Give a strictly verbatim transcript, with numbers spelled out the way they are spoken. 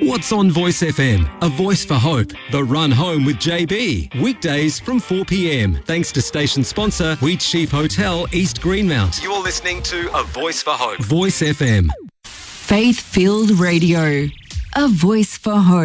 What's on Voice F M? A voice for hope. The Run Home with J B. Weekdays from four p.m. Thanks to station sponsor Wheat Sheep Hotel, East Greenmount. You're listening to A Voice for Hope. Voice F M. Faith-filled radio. A voice for hope.